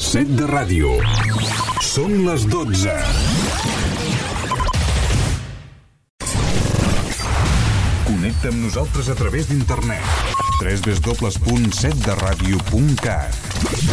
Set de ràdio. Són les 12. Connecta amb nosaltres a través d'internet. www.setderadio.cat